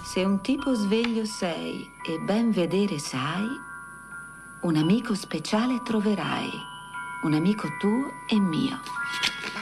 Se un tipo sveglio sei e ben vedere sai, un amico speciale troverai, un amico tuo e mio.